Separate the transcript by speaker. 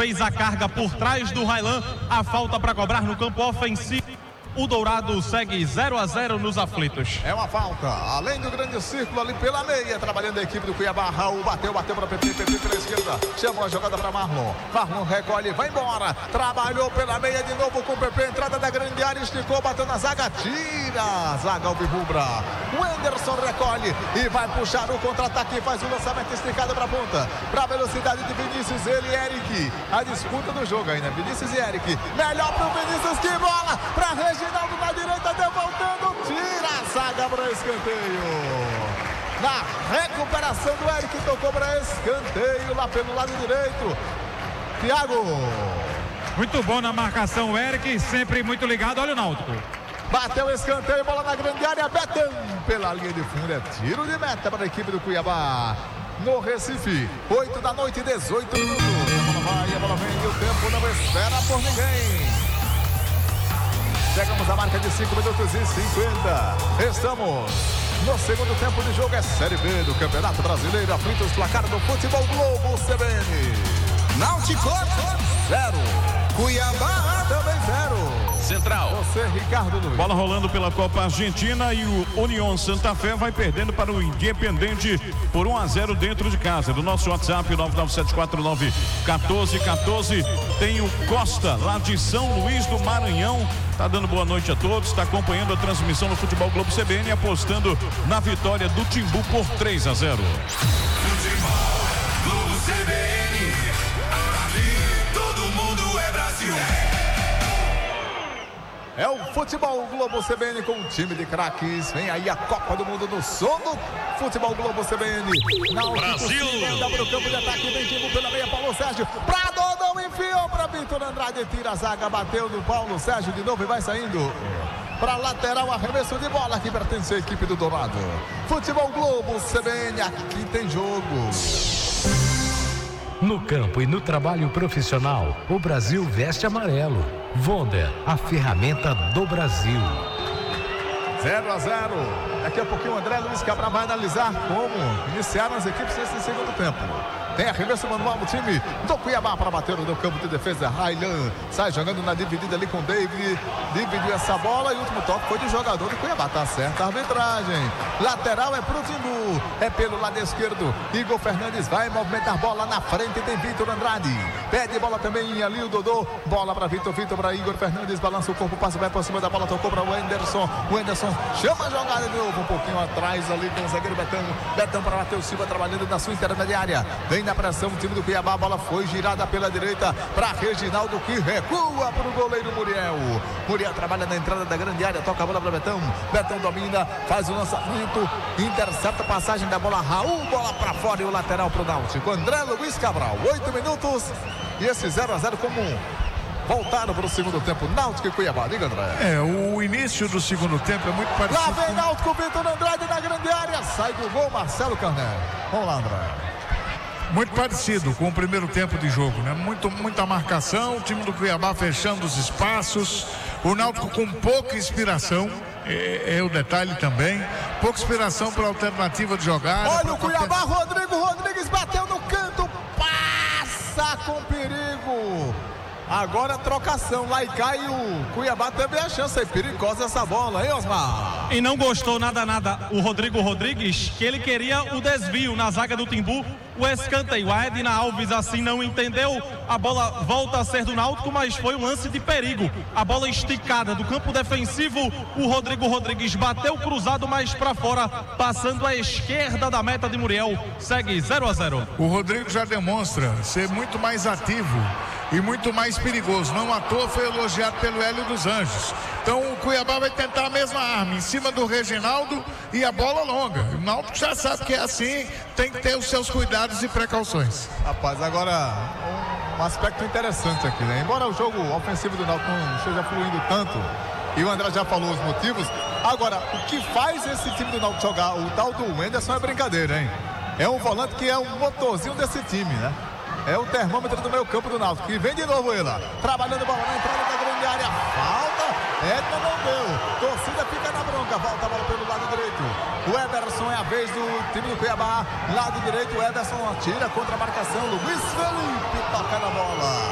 Speaker 1: fez a carga por trás do Railan. A falta para cobrar no campo ofensivo. O Dourado segue 0-0 nos aflitos.
Speaker 2: É uma falta, além do grande círculo ali pela meia, trabalhando a equipe do Cuiabá. Raul bateu para PP pela esquerda, chama a jogada para Marlon. Marlon recolhe, vai embora, trabalhou pela meia de novo com o PP, entrada da grande área, esticou, bateu na zaga, tira a zaga alvirrubra. O Anderson recolhe e vai puxar o contra-ataque, faz o lançamento esticado para a ponta, para a velocidade de Vinícius, ele e Eric. A disputa do jogo ainda, Vinícius e Eric. Melhor para o Vinícius, que bola para a Reginaldo na direita, devoltando, tira a zaga para escanteio. Na recuperação do Eric, tocou para escanteio lá pelo lado direito. Thiago.
Speaker 3: Muito bom na marcação o Eric, sempre muito ligado, olha o Náutico.
Speaker 2: Bateu o escanteio, bola na grande área, Betão pela linha de fundo, é tiro de meta para a equipe do Cuiabá. No Recife, 8 da noite, 18 minutos. A bola vai, a bola vem e o tempo não espera por ninguém. Chegamos à marca de 5 minutos e 50. Estamos no segundo tempo de jogo. É Série B do Campeonato Brasileiro. Aflitos, placar do Futebol Globo CBN. Náutico 0. Cuiabá também 0.
Speaker 1: Central.
Speaker 2: Você, Ricardo Luiz.
Speaker 4: Bola rolando pela Copa Argentina e o União Santa Fé vai perdendo para o Independente por 1-0 dentro de casa. Do nosso WhatsApp, 997491414. Tem o Costa, lá de São Luís do Maranhão. Tá dando boa noite a todos, está acompanhando a transmissão no Futebol Globo CBN, apostando na vitória do Timbu por 3-0.
Speaker 5: Futebol Globo CBN, aqui todo mundo é Brasil.
Speaker 2: É o Futebol Globo CBN com um time de craques. Vem aí a Copa do Mundo no som do Futebol Globo CBN.
Speaker 1: Brasil!
Speaker 2: Emenda para o campo de ataque, vem Timbu pela meia, Paulo Sérgio. Pra Dodão, enfiou para Vitor Andrade, tira a zaga, bateu no Paulo Sérgio de novo e vai saindo. Para lateral, arremesso de bola que pertence à equipe do Dourado. Futebol Globo CBN, aqui tem jogo.
Speaker 6: No campo e no trabalho profissional, o Brasil veste amarelo. Vonder, a ferramenta do Brasil.
Speaker 2: 0-0. Daqui a pouquinho o André Luiz Cabral vai analisar como iniciaram as equipes nesse segundo tempo. Tem arremesso manual do time do Cuiabá para bater no campo de defesa. Railan sai jogando na dividida ali com o David. Dividiu essa bola e o último toque foi de jogador do Cuiabá. Tá certa a arbitragem. Lateral é pro Timbu. É pelo lado esquerdo. Igor Fernandes vai movimentar bola na frente. Tem Vitor Andrade. Pede bola também ali o Dodô. Bola para Vitor para Igor Fernandes. Balança o corpo, passa, vai por cima da bola. Tocou para o Anderson. O Anderson chama a jogada de novo. Um pouquinho atrás ali com o zagueiro Betão. Betão para Matheus Silva trabalhando na sua intermediária. Vem na pressão o time do Cuiabá, a bola foi girada pela direita para Reginaldo, que recua para o goleiro Muriel. Muriel trabalha na entrada da grande área, toca a bola para Betão. Betão domina, faz o lançamento, intercepta a passagem da bola. Raul, bola para fora e o lateral para o Náutico. André Luiz Cabral, 8 minutos e esse 0-0 comum. Voltaram para o segundo tempo, Náutico e Cuiabá. Diga, André.
Speaker 7: O início do segundo tempo é muito parecido.
Speaker 2: Lá vem Náutico, Vitor Andrade na grande área, sai do gol Marcelo Carneiro. Vamos lá, André.
Speaker 7: Muito parecido com o primeiro tempo de jogo, né? Muita marcação, o time do Cuiabá fechando os espaços, o Náutico com pouca inspiração, é o detalhe também, pouca inspiração para alternativa de jogada.
Speaker 2: Olha o Cuiabá, Rodrigo Rodrigues bateu no canto, passa com perigo. Agora a trocação, lá e cai o Cuiabá teve a chance, é perigosa essa bola, hein, Osmar?
Speaker 1: E não gostou nada o Rodrigo Rodrigues, que ele queria o desvio na zaga do Timbu, o escanteio. A Edna Alves assim não entendeu, a bola volta a ser do Náutico, mas foi um lance de perigo. A bola esticada do campo defensivo, o Rodrigo Rodrigues bateu cruzado mais para fora, passando à esquerda da meta de Muriel, segue 0-0.
Speaker 7: O Rodrigo já demonstra ser muito mais ativo e muito mais perigoso, não à toa foi elogiado pelo Hélio dos Anjos. Então o Cuiabá vai tentar a mesma arma em cima do Reginaldo e a bola longa. O Náutico já sabe que é assim, tem que ter os seus cuidados e precauções.
Speaker 2: Rapaz, agora um aspecto interessante aqui, né? Embora o jogo ofensivo do Náutico não esteja fluindo tanto, e o André já falou os motivos, agora o que faz esse time do Náutico jogar o tal do Anderson é brincadeira, hein? É um volante que é um motorzinho desse time, né? É o termômetro do meio campo do Náutico. E vem de novo ele, trabalhando bola na entrada da grande área. Falta, Edna não deu. Torcida fica na bronca, volta a bola pelo lado direito. O Ederson é a vez do time do Cuiabá. Lado direito, o Ederson atira contra a marcação. Luiz Felipe toca na bola.